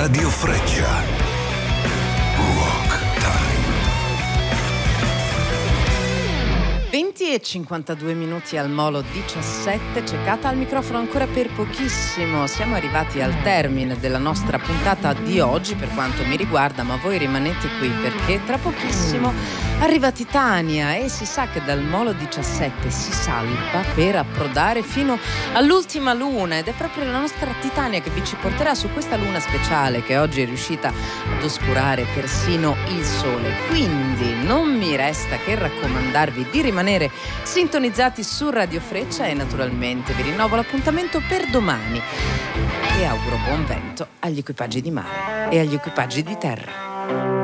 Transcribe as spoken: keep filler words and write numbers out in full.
Radio Freccia. Rock Time. venti e cinquantadue minuti al Molo diciassette, Cecata al microfono ancora per pochissimo. Siamo arrivati al termine della nostra puntata di oggi per quanto mi riguarda, ma voi rimanete qui perché tra pochissimo arriva Titania e si sa che dal Molo diciassette si salpa per approdare fino all'ultima luna, ed è proprio la nostra Titania che vi ci porterà su questa luna speciale che oggi è riuscita ad oscurare persino il sole. Quindi non mi resta che raccomandarvi di rimanere sintonizzati su Radio Freccia e naturalmente vi rinnovo l'appuntamento per domani e auguro buon vento agli equipaggi di mare e agli equipaggi di terra.